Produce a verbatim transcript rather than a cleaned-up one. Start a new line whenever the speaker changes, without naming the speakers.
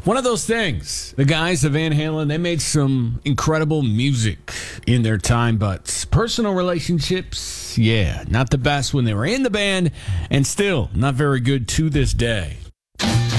One of those things. The guys of Van Halen, they made some incredible music in their time, but personal relationships, yeah, not the best when they were in the band, and still not very good to this day.